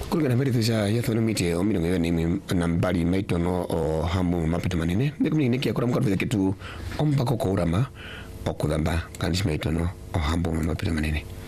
Kulingana mbele tuja yathona mite o mirongo ni nambari maitono o hamu mapito manene bekumini nikia kura mukatu kitu ombako kurama okuthamba kanisi maitono o hamu mapito manene